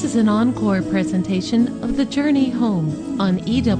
This is an encore presentation of The Journey Home on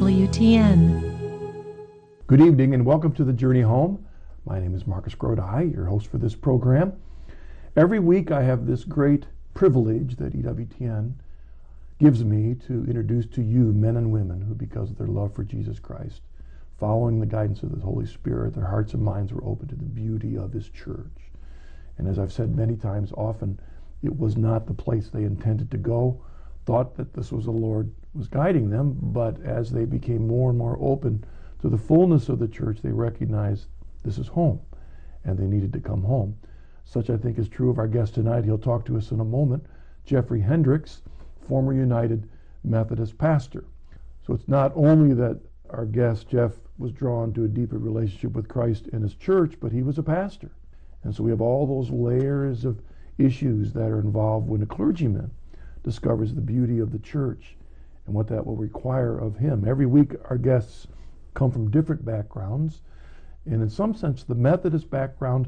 EWTN. Good evening and welcome to The Journey Home. My name is Marcus Grodi, your host for this program. Every week I have this great privilege that EWTN gives me to introduce to you men and women who, because of their love for Jesus Christ, following the guidance of the Holy Spirit, their hearts and minds were open to the beauty of His church. And as I've said many times, often it was not the place they intended to go, thought that this was the Lord was guiding them, but as they became more and more open to the fullness of the church, they recognized this is home, and they needed to come home. Such, I think, is true of our guest tonight. He'll talk to us in a moment. Jeffrey Hendricks, former United Methodist pastor. So it's not only that our guest, Jeff, was drawn to a deeper relationship with Christ and His church, but he was a pastor. And so we have all those layers of issues that are involved when a clergyman discovers the beauty of the church and what that will require of him. Every week our guests come from different backgrounds, and in some sense the Methodist background,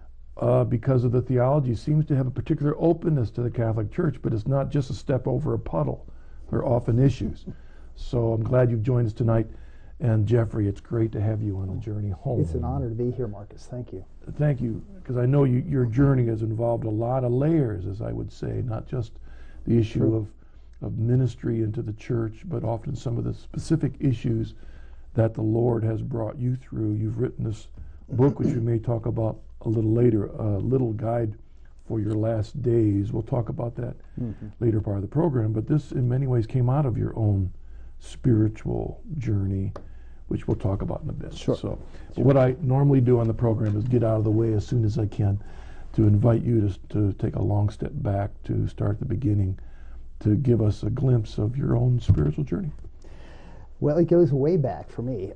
because of the theology, seems to have a particular openness to the Catholic Church, but it's not just a step over a puddle. There are often issues. So I'm glad you've joined us tonight. And Jeffrey, it's great to have you on the journey home. It's an honor to be here, Marcus. Thank you. Thank you, because I know your journey has involved a lot of layers, as I would say, not just the issue of ministry into the church, but often some of the specific issues that the Lord has brought you through. You've written this book, which we may talk about a little later, a little guide for your last days. We'll talk about that later part of the program, but this in many ways came out of your own spiritual journey, which we'll talk about in a bit. Sure. So, but what I normally do on the program is get out of the way as soon as I can to invite you to take a long step back, to start at the beginning, to give us a glimpse of your own spiritual journey. Well, it goes way back for me.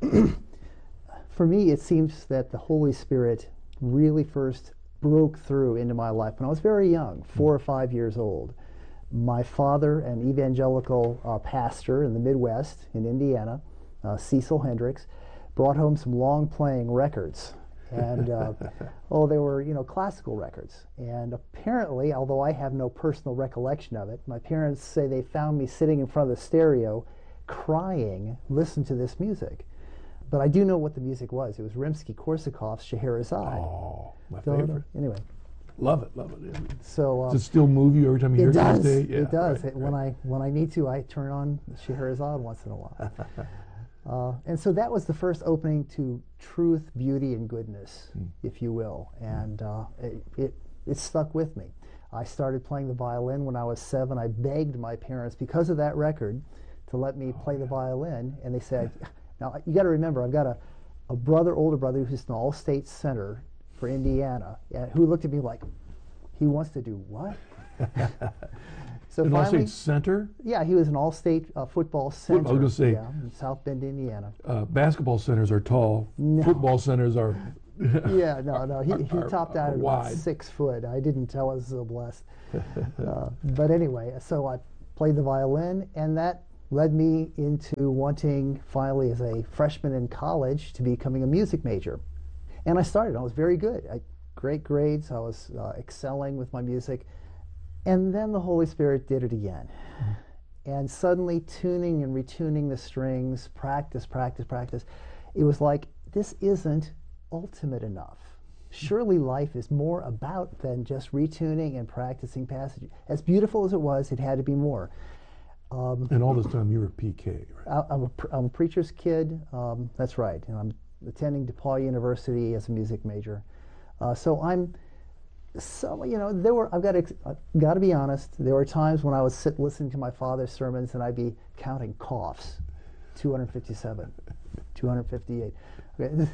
For me, it seems that the Holy Spirit really first broke through into my life when I was very young, 4 or 5 years old. My father, an evangelical pastor in the Midwest in Indiana, Cecil Hendricks, brought home some long-playing records, and they were classical records. And apparently, although I have no personal recollection of it, my parents say they found me sitting in front of the stereo, crying, listen to this music. But I do know what the music was. It was Rimsky-Korsakov's Scheherazade. Oh, my favorite. Anyway. Love it. So does it still move you every time you hear it? Yeah, it does. Right. When I need to, I turn on Scheherazade once in a while. And so that was the first opening to truth, beauty, and goodness, if you will. And it stuck with me. I started playing the violin when I was 7. I begged my parents, because of that record, to let me play the violin. And they said, now you got to remember, I've got a older brother who's an all-state center for Indiana, who looked at me like, he wants to do what? So an all-state center? Yeah, he was an all-state football center. I was going to say, in South Bend, Indiana. Basketball centers are tall. No. Football centers are yeah, no. He topped out at about wide. 6 foot. I didn't tell. I was so blessed. But anyway, so I played the violin, and that led me into wanting, finally, as a freshman in college, to becoming a music major. And I started. I was very good. Great grades. I was excelling with my music. And then the Holy Spirit did it again. And suddenly tuning and retuning the strings, practice. It was like, this isn't ultimate enough. Surely life is more about than just retuning and practicing passages. As beautiful as it was, it had to be more. And all this time you were PK, right? I'm a preacher's kid. That's right. And I'm attending DePaul University as a music major. I've got to be honest, there were times when I would sit listening to my father's sermons and I'd be counting coughs. 257, 258. Okay.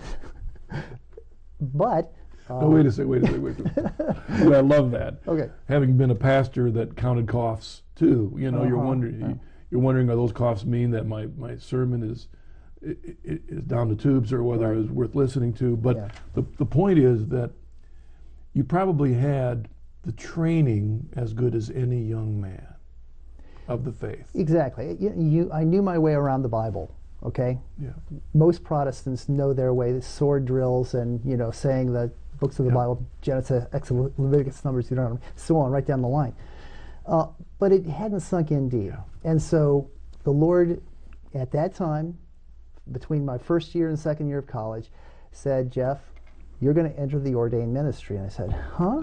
But wait a second. But I love that. Okay. Having been a pastor that counted coughs too, you're wondering, are those coughs mean that my sermon is down the tubes, or whether it was worth listening to? But the point is that you probably had the training as good as any young man of the faith. Exactly. I knew my way around the Bible. Okay. Yeah. Most Protestants know their way. The sword drills and saying the books of the Bible, Genesis, Exodus, Leviticus, Numbers, Deuteronomy, so on, right down the line. But it hadn't sunk in deep. Yeah. And so the Lord, at that time, between my first year and second year of college, said, Jeff, you're going to enter the ordained ministry. And I said, huh?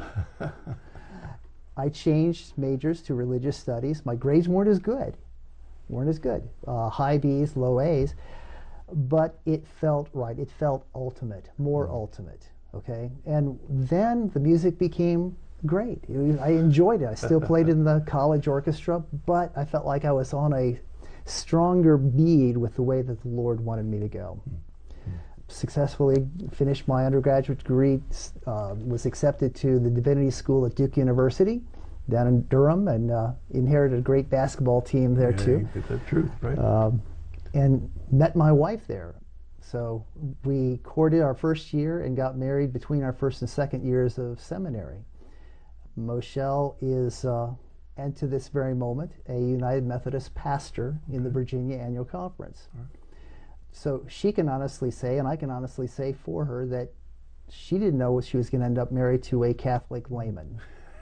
I changed majors to religious studies. My grades weren't as good. High B's, low A's. But it felt right. It felt ultimate, more ultimate. Okay? And then the music became great. I enjoyed it. I still played in the college orchestra, but I felt like I was on a stronger bead with the way that the Lord wanted me to go. Successfully finished my undergraduate degree, was accepted to the Divinity School at Duke University down in Durham, and inherited a great basketball team there too. Get that truth, right? And met my wife there. So we courted our first year and got married between our first and second years of seminary. Moshel is, and to this very moment, a United Methodist pastor in the Virginia Annual Conference. Right. So she can honestly say, and I can honestly say for her, that she didn't know she was going to end up married to a Catholic layman.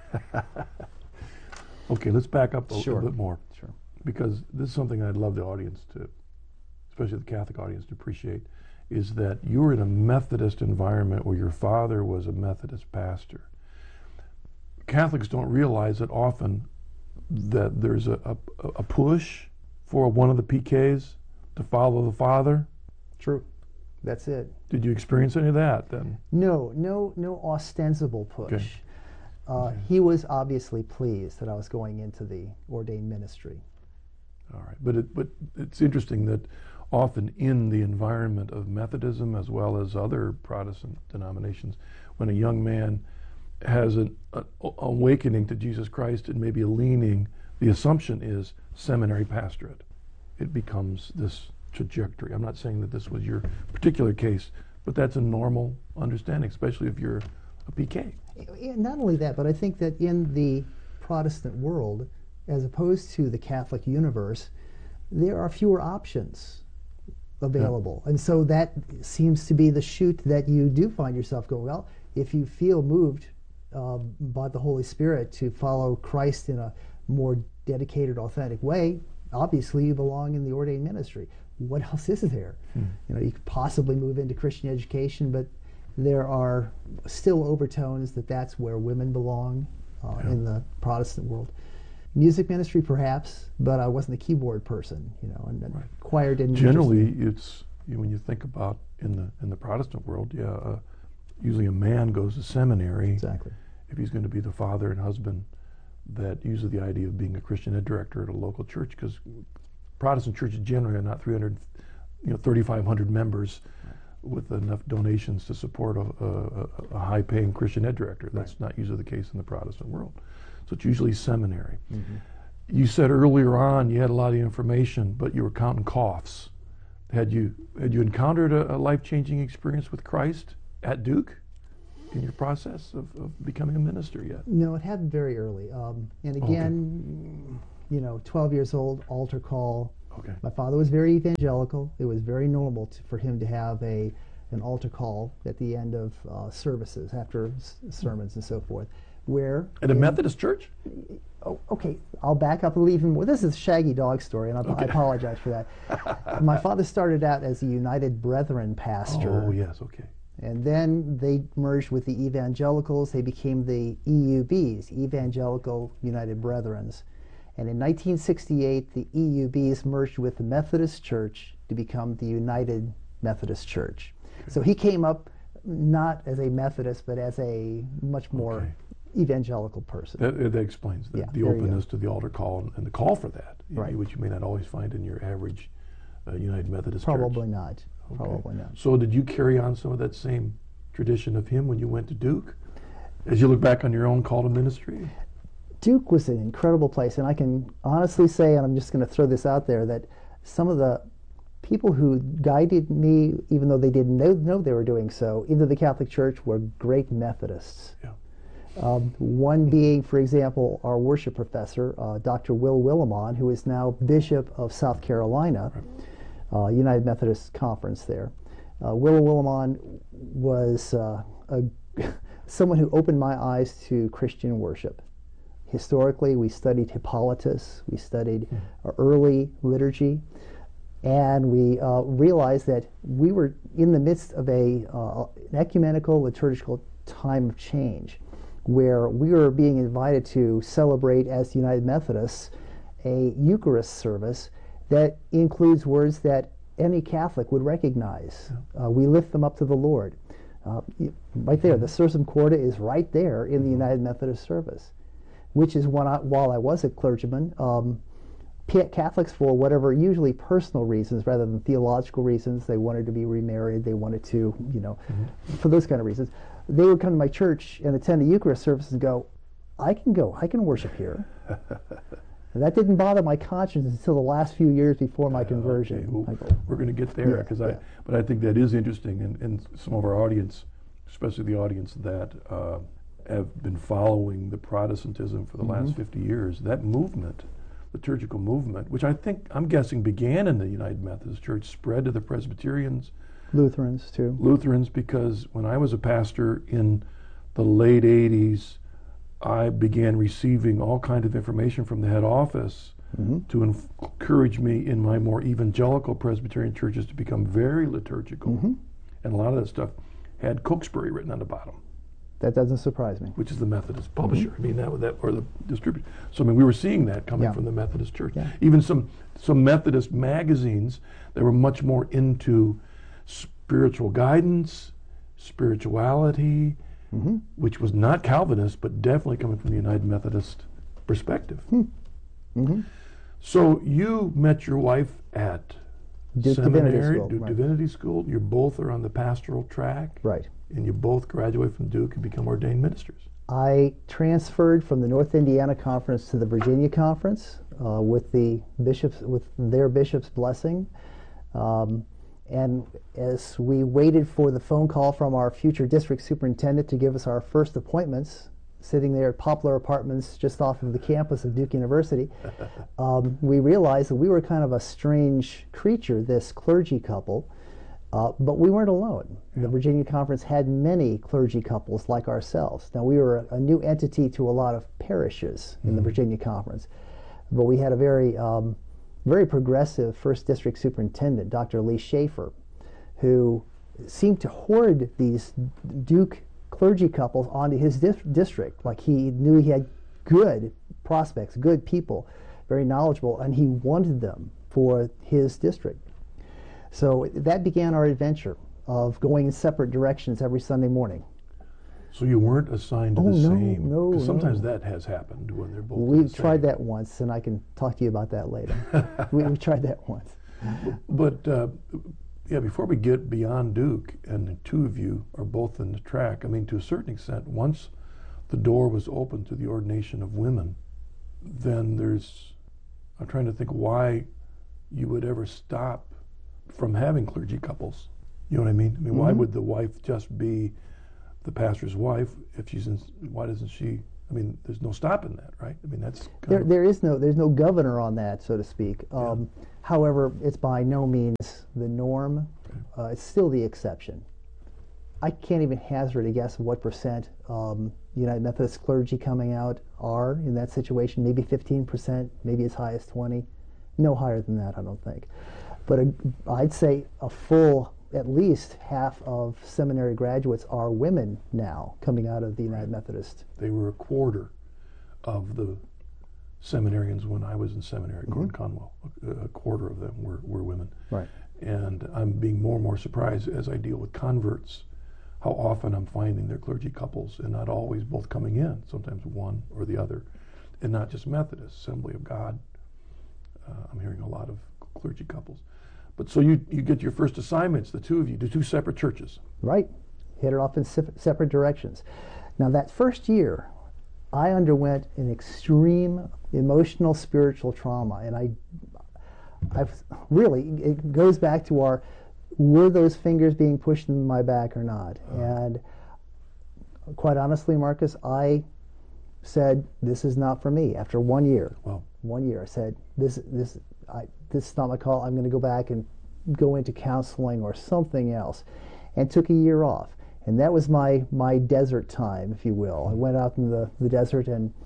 Okay, let's back up a Sure. little bit more. Sure. Because this is something I'd love the audience to, especially the Catholic audience, to appreciate, is that you were in a Methodist environment where your father was a Methodist pastor. Catholics don't realize that often that there's a push for one of the PKs to follow the father. True. That's it. Did you experience any of that then? No ostensible push. Okay. He was obviously pleased that I was going into the ordained ministry. All right, but it's interesting that often in the environment of Methodism as well as other Protestant denominations, when a young man has an awakening to Jesus Christ and maybe a leaning, the assumption is seminary pastorate. It becomes this trajectory. I'm not saying that this was your particular case, but that's a normal understanding, especially if you're a PK. Not only that, but I think that in the Protestant world, as opposed to the Catholic universe, there are fewer options available. And so that seems to be the chute that you do find yourself going, well, if you feel moved by the Holy Spirit to follow Christ in a more dedicated, authentic way, obviously you belong in the ordained ministry. What else is there? You know, you could possibly move into Christian education, but there are still overtones that that's where women belong in the Protestant world. Music ministry, perhaps, but I wasn't a keyboard person, you know, and choir didn't. Generally, it's when you think about in the Protestant world, usually a man goes to seminary. Exactly. If he's going to be the father and husband, that usually the idea of being a Christian ed director at a local church, because Protestant churches generally are not 3,500 members with enough donations to support a high-paying Christian ed director. That's not usually the case in the Protestant world. So it's usually seminary. You said earlier on you had a lot of information, but you were counting coughs. Had you encountered a life-changing experience with Christ at Duke in your process of becoming a minister yet? No, it happened very early. And again, you know, 12 years old, altar call. Okay. My father was very evangelical. It was very normal for him to have an altar call at the end of services, after sermons and so forth. Where at a Methodist church? Oh, okay, I'll back up a little even more. This is a shaggy dog story, and I apologize for that. My father started out as a United Brethren pastor. Oh, yes, okay. And then they merged with the evangelicals. They became the EUBs, Evangelical United Brethrens. And in 1968, the EUBs merged with the Methodist Church to become the United Methodist Church. Okay. So he came up not as a Methodist, but as a much more evangelical person. That explains that. Yeah, the openness to the altar call and the call for that, right, which you may not always find in your average United Methodist Probably church. not. Okay. Probably not. So did you carry on some of that same tradition of him when you went to Duke? As you look back on your own call to ministry? Duke was an incredible place, and I can honestly say, and I'm just going to throw this out there, that some of the people who guided me, even though they didn't know they were doing so, into the Catholic Church were great Methodists. Yeah. One being, for example, our worship professor, Dr. Will Willimon, who is now Bishop of South Carolina, United Methodist Conference there. Will Willimon was someone who opened my eyes to Christian worship. historically. We studied Hippolytus. We studied early liturgy. And we realized that we were in the midst of an ecumenical liturgical time of change, where we were being invited to celebrate as United Methodists a Eucharist service that includes words that any Catholic would recognize. We lift them up to the Lord. Right there, the Sursum Corda is right there in the United Methodist service, which is while I was a clergyman, Catholics, for whatever, usually personal reasons rather than theological reasons, they wanted to be remarried, they wanted to, for those kind of reasons, they would come to my church and attend a Eucharist service and go, I can worship here. And that didn't bother my conscience until the last few years before my conversion. Okay. Well, we're going to get there, but I think that is interesting, and some of our audience, especially the audience that have been following the Protestantism for the last 50 years, that movement, liturgical movement, which I'm guessing began in the United Methodist Church, spread to the Presbyterians. Lutherans, too. Lutherans, because when I was a pastor in the late 80s, I began receiving all kinds of information from the head office to encourage me in my more evangelical Presbyterian churches to become very liturgical. And a lot of that stuff had Cokesbury written on the bottom. That doesn't surprise me. Which is the Methodist publisher. I mean, that or the distributor. So I mean, we were seeing that coming from the Methodist Church. Even some Methodist magazines that were much more into spiritual guidance, spirituality, which was not Calvinist, but definitely coming from the United Methodist perspective. So you met your wife at Duke seminary, Divinity School. Divinity School. You both are on the pastoral track. Right. And you both graduate from Duke and become ordained ministers. I transferred from the North Indiana Conference to the Virginia Conference with their bishop's blessing. And as we waited for the phone call from our future district superintendent to give us our first appointments, sitting there at Poplar Apartments just off of the campus of Duke University, we realized that we were kind of a strange creature, this clergy couple, but we weren't alone. The Virginia Conference had many clergy couples like ourselves. Now, we were a new entity to a lot of parishes in the Virginia Conference, but we had a very progressive first district superintendent, Dr. Lee Schaefer, who seemed to hoard these Duke clergy couples onto his district. Like, he knew he had good prospects, good people, very knowledgeable, and he wanted them for his district. So that began our adventure of going in separate directions every Sunday morning. So you weren't assigned to the same? No, because sometimes that has happened when they're both We've tried that once, and I can talk to you about that later. we tried that once. But before we get beyond Duke, and the two of you are both in the track, I mean, to a certain extent, once the door was open to the ordination of women, then I'm trying to think why you would ever stop from having clergy couples. You know what I mean? I mean, why would the wife just be the pastor's wife if why doesn't she? I mean, there's no stopping that, right? I mean, that's there's no governor on that, so to speak. However, it's by no means the norm. It's still the exception. I can't even hazard a guess of what percent United Methodist clergy coming out are in that situation. Maybe 15%, maybe as high as 20%. No higher than that, I don't think. But I'd say a full, at least half of seminary graduates are women now coming out of the United Methodist. They were a quarter of the seminarians when I was in seminary at Gordon Conwell. A quarter of them were women. Right. And I'm being more and more surprised as I deal with converts how often I'm finding they're clergy couples, and not always both coming in, sometimes one or the other, and not just Methodist, Assembly of God. I'm hearing a lot of clergy couples. But so you get your first assignments, the two of you, to two separate churches. Right. Hit it off in separate directions. Now, that first year, I underwent an extreme emotional, spiritual trauma. And it goes back to were those fingers being pushed in my back or not? And quite honestly, Marcus, I said, this is not for me. After 1 year, 1 year, I said, this is not my call. I'm going to go back and go into counseling or something else, and took a year off. And that was my desert time, if you will. I went out in the desert and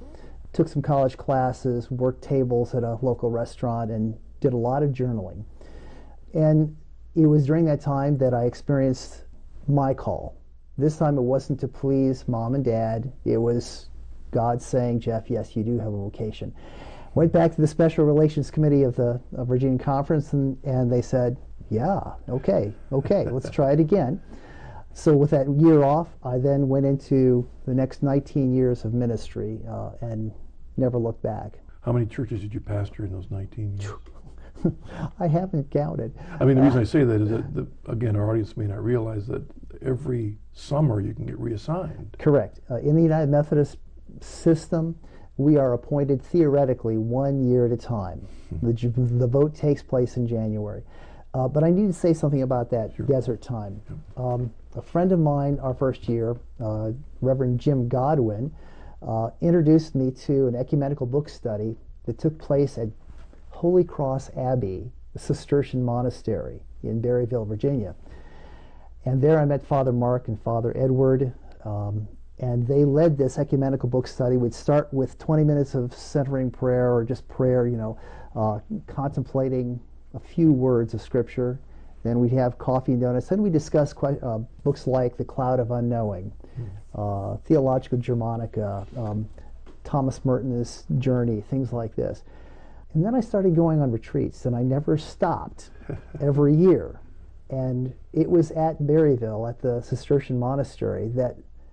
took some college classes, worked tables at a local restaurant, and did a lot of journaling. And it was during that time that I experienced my call. This time it wasn't to please mom and dad. It was God saying, Jeff, yes, you do have a vocation. Went back to the Special Relations Committee of the Virginia Conference, and they said, yeah, okay, let's try it again. So with that year off, I then went into the next 19 years of ministry and never looked back. How many churches did you pastor in those 19 years? I haven't counted. I mean, the reason I say that is that, again, our audience may not realize that every summer you can get reassigned. Correct. In the United Methodist system, we are appointed theoretically 1 year at a time. The vote takes place in January. But I need to say something about that desert time. A friend of mine, our first year, Reverend Jim Godwin, introduced me to an ecumenical book study that took place at Holy Cross Abbey, a Cistercian monastery in Berryville, Virginia. And there I met Father Mark and Father Edward, and they led this ecumenical book study. We'd start with 20 minutes of centering prayer, or just prayer, contemplating a few words of Scripture. Then we'd have coffee and donuts. Then we'd discuss books like The Cloud of Unknowing, Theologica Germanica, Thomas Merton's Journey, things like this. And then I started going on retreats, and I never stopped every year. And it was at Berryville, at the Cistercian monastery, that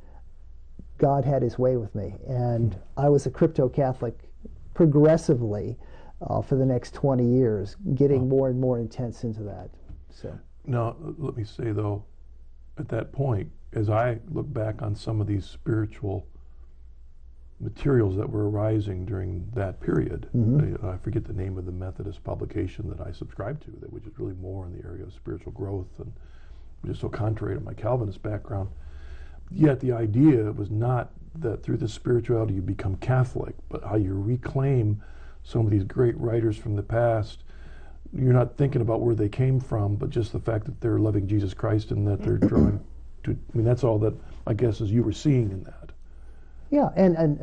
God had his way with me. And I was a crypto-Catholic progressively for the next 20 years, getting more and more intense into that. So now, let me say, though, at that point, as I look back on some of these spiritual materials that were arising during that period, I forget the name of the Methodist publication that I subscribed to, which is really more in the area of spiritual growth, and just so contrary to my Calvinist background. Yet the idea was not that through the spirituality you become Catholic, but how you reclaim some of these great writers from the past. You're not thinking about where they came from, but just the fact that they're loving Jesus Christ and that they're drawing to, I mean, that's all that I guess is you were seeing in that. Yeah, and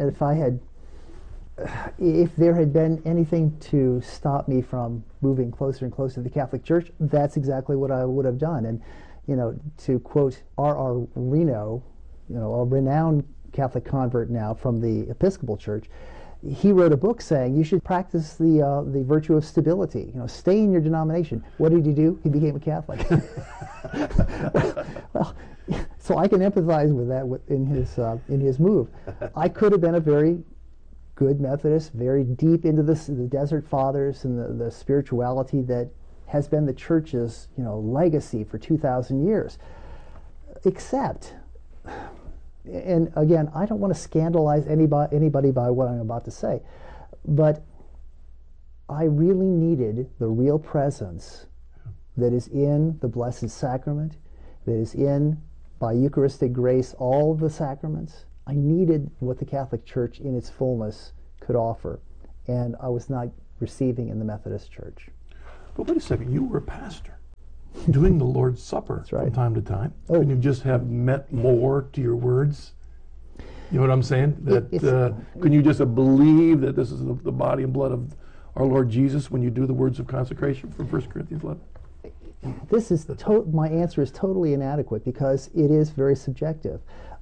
if there had been anything to stop me from moving closer and closer to the Catholic Church, that's exactly what I would have done. And, to quote R.R. Reno, a renowned Catholic convert now from the Episcopal Church, he wrote a book saying you should practice the virtue of stability. Stay in your denomination. What did he do? He became a Catholic. well, so I can empathize with that in his move. I could have been a very good Methodist, very deep into the Desert Fathers and the spirituality that has been the Church's legacy for 2,000 years. Except, and again, I don't want to scandalize anybody by what I'm about to say, but I really needed the real presence that is in the Blessed Sacrament, that is in, by Eucharistic grace, all the sacraments. I needed what the Catholic Church in its fullness could offer, and I was not receiving in the Methodist Church. But wait a second, you were a pastor doing the Lord's Supper from time to time. Oh. Couldn't you just have met more to your words? You know what I'm saying? That couldn't you just believe that this is the body and blood of our Lord Jesus when you do the words of consecration from 1 Corinthians 11? This is my answer is totally inadequate because it is very subjective.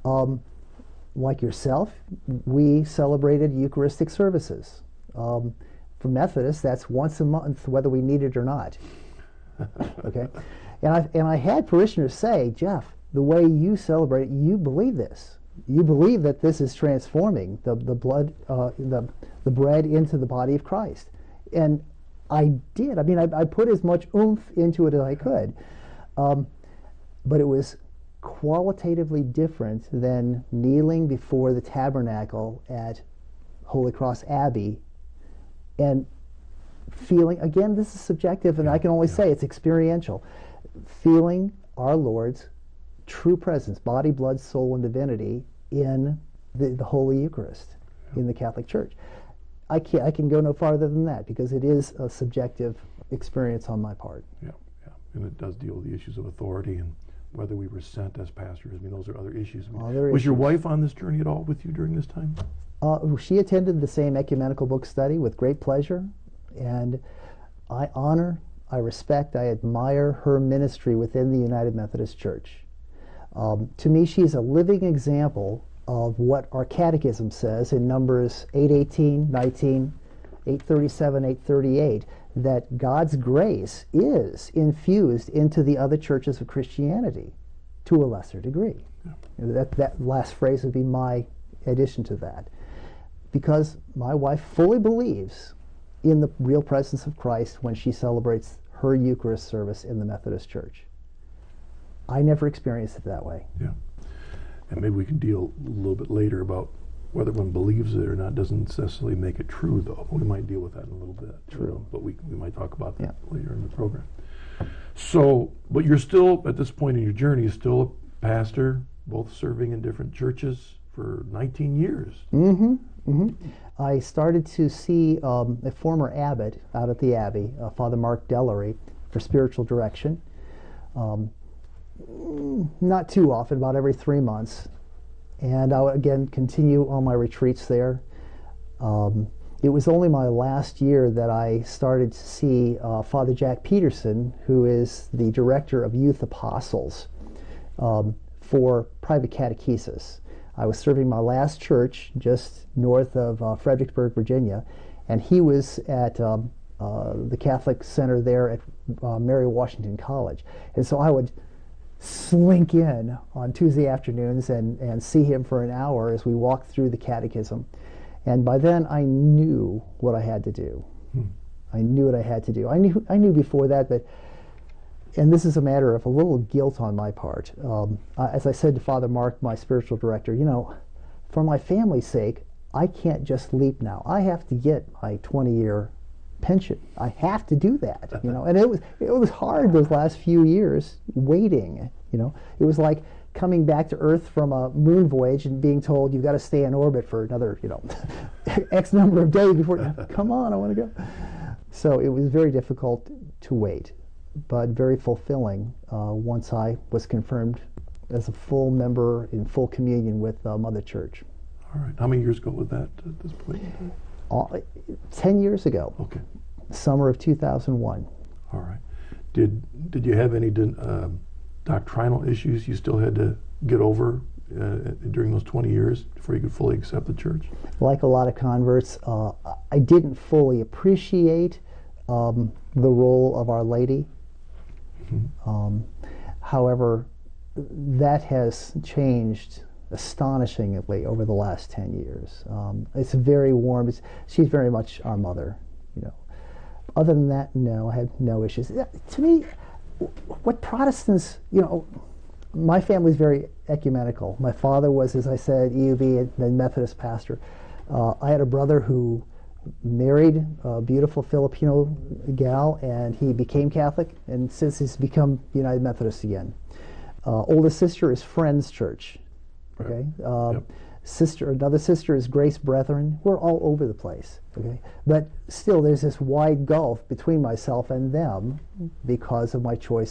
Like yourself, we celebrated Eucharistic services. For Methodists, that's once a month, whether we need it or not. Okay, and I had parishioners say, Jeff, the way you celebrate, you believe this. You believe that this is transforming the blood, the bread into the body of Christ. And I did. I mean, I put as much oomph into it as I could. But it was qualitatively different than kneeling before the tabernacle at Holy Cross Abbey and feeling, again, this is subjective, and I can only say it's experiential, feeling our Lord's true presence, body, blood, soul, and divinity in the Holy Eucharist in the Catholic Church. I can go no farther than that because it is a subjective experience on my part. Yeah, and it does deal with the issues of authority and whether we were sent as pastors. I mean, those are other issues. Other was your issues. wife on this journey at all with you during this time? She attended the same ecumenical book study with great pleasure, and I honor, I respect, I admire her ministry within the United Methodist Church. To me, she's a living example of what our catechism says in Numbers 8:18, 19, 8:37, 8:38, that God's grace is infused into the other churches of Christianity to a lesser degree. Yeah. That last phrase would be my addition to that. Because my wife fully believes in the real presence of Christ when she celebrates her Eucharist service in the Methodist Church. I never experienced it that way. Yeah. And maybe we can deal a little bit later about whether one believes it or not doesn't necessarily make it true, though. We might deal with that in a little bit. True. But we might talk about that later in the program. So, but you're still, at this point in your journey, you're still a pastor, both serving in different churches for 19 years. Mm-hmm. Mm-hmm. I started to see a former abbot out at the Abbey, Father Mark Dellery, for spiritual direction. Not too often, about every 3 months. And I would again continue on my retreats there. It was only my last year that I started to see Father Jack Peterson, who is the director of Youth Apostles, for private catechesis. I was serving my last church just north of Fredericksburg, Virginia, and he was at the Catholic Center there at Mary Washington College. And so I would slink in on Tuesday afternoons and see him for an hour as we walked through the catechism. And by then I knew what I had to do. I knew what I had to do. I knew before that, and this is a matter of a little guilt on my part. As I said to Father Mark, my spiritual director, for my family's sake, I can't just leap now. I have to get my 20-year pension. I have to do that, And it was hard those last few years waiting, It was like coming back to Earth from a moon voyage and being told you've got to stay in orbit for another, X number of days before. Come on, I want to go. So it was very difficult to wait, but very fulfilling once I was confirmed as a full member in full communion with Mother Church. All right. How many years ago was that at this point? 10 years ago. Okay. Summer of 2001. All right. Did you have any doctrinal issues you still had to get over during those 20 years before you could fully accept the church? Like a lot of converts, I didn't fully appreciate the role of Our Lady. Mm-hmm. However, that has changed astonishingly over the last 10 years. It's very warm. She's very much our mother, Other than that, no, I had no issues. To me, what Protestants, my family's very ecumenical. My father was, as I said, EUB and then Methodist pastor. I had a brother who married a beautiful Filipino gal, and he became Catholic, and since he's become United Methodist again. Oldest sister is Friends Church. Okay. Yep. Another sister is Grace Brethren. We're all over the place. Okay. But still, there's this wide gulf between myself and them because of my choice